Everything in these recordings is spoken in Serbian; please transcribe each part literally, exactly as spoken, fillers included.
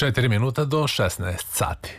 četiri minuta do šesnaest sati.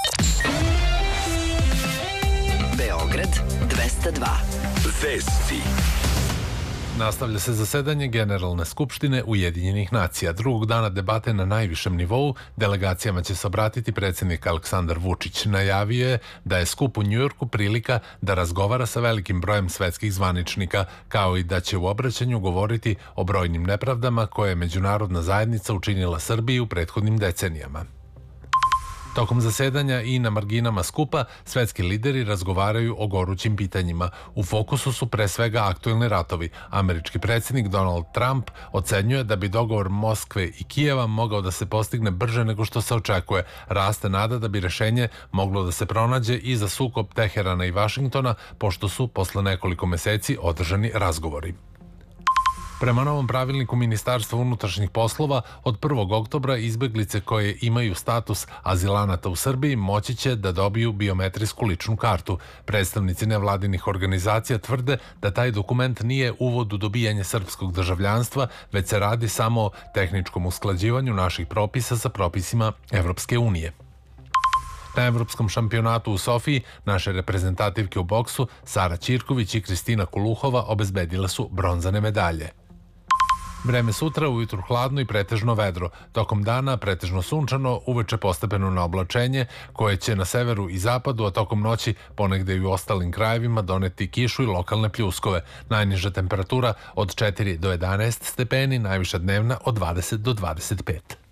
Beograd dvesta dva. Vesti. Nastavlja se zasedanje Generalne skupštine Ujedinjenih nacija. Drugog dana debate na najvišem nivou delegacijama će se obratiti predsjednik Aleksandar Vučić. Najavio je da je skup u Njujorku prilika da razgovara sa velikim brojem svetskih zvaničnika, kao i da će u obraćanju govoriti o brojnim nepravdama koje je međunarodna zajednica učinila Srbiji u prethodnim decenijama. Tokom zasedanja i na marginama skupa svetski lideri razgovaraju o gorućim pitanjima. U fokusu su pre svega aktuelni ratovi. Američki predsjednik Donald Trump ocenjuje da bi dogovor Moskve i Kijeva mogao da se postigne brže nego što se očekuje. Raste nada da bi rešenje moglo da se pronađe i za sukob Teherana i Vašingtona, pošto su posle nekoliko meseci održani razgovori. Prema novom pravilniku Ministarstva unutrašnjih poslova, od prvog oktobra izbeglice koje imaju status azilanata u Srbiji moći će da dobiju biometrijsku ličnu kartu. Predstavnici nevladinih organizacija tvrde da taj dokument nije uvod u dobijanje srpskog državljanstva, već se radi samo o tehničkom usklađivanju naših propisa sa propisima Evropske unije. Na Evropskom šampionatu u Sofiji naše reprezentativke u boksu Sara Ćirković i Kristina Kuluhova obezbedile su bronzane medalje. Vreme sutra, ujutru hladno i pretežno vedro. Tokom dana pretežno sunčano, uveče postepeno na oblačenje, koje će na severu i zapadu, a tokom noći ponegde i u ostalim krajevima doneti kišu i lokalne pljuskove. Najniža temperatura od četiri do jedanaest stepeni, najviša dnevna od dvadeset do dvadeset pet.